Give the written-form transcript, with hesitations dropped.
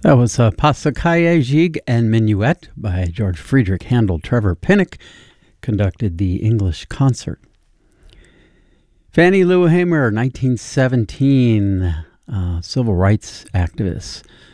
That was Passacaglia Gigue and Minuet by George Friedrich Handel. Trevor Pinnock conducted the English concert. Fannie Lou Hamer, 1917, civil rights activist,